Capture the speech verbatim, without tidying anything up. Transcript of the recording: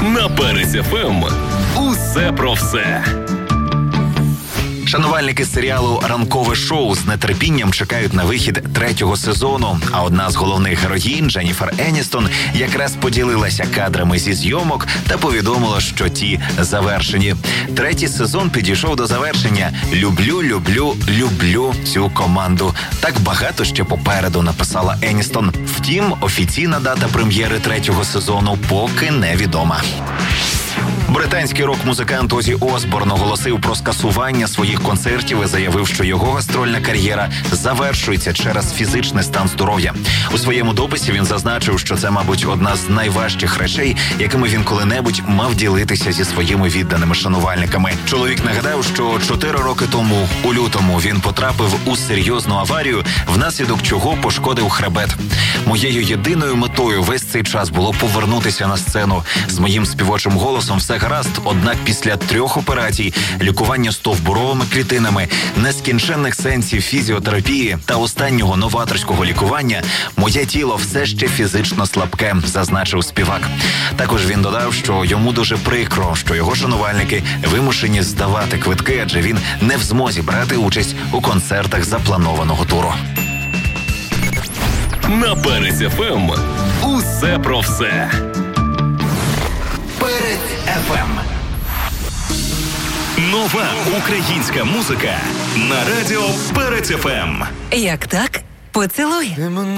На Перець еф ем усе про все. Шанувальники серіалу «Ранкове шоу» з нетерпінням чекають на вихід третього сезону, а одна з головних героїнь, Дженніфер Еністон, якраз поділилася кадрами зі зйомок та повідомила, що ті завершені. Третій сезон підійшов до завершення. Люблю, люблю, люблю цю команду. Так багато ще попереду, написала Еністон. Втім, офіційна дата прем'єри третього сезону поки невідома. Британський рок-музикант Озі Осборн оголосив про скасування своїх концертів і заявив, що його гастрольна кар'єра завершується через фізичний стан здоров'я. У своєму дописі він зазначив, що це, мабуть, одна з найважчих речей, якими він коли-небудь мав ділитися зі своїми відданими шанувальниками. Чоловік нагадав, що чотири роки тому, у лютому, він потрапив у серйозну аварію, внаслідок чого пошкодив хребет. Моєю єдиною метою весь цей час було повернутися на сцену. З моїм співочим голосом все гаразд, однак після трьох операцій, лікування стовбуровими клітинами, нескінченних сеансів фізіотерапії та останнього новаторського лікування, моє тіло все ще фізично слабке, зазначив співак. Також він додав, що йому дуже прикро, що його шанувальники вимушені здавати квитки, адже він не в змозі брати участь у концертах запланованого туру. На Перець еф ем усе про все. Перець еф ем. Нова українська музика на радіо Перець еф ем. Як так? Поцілуй.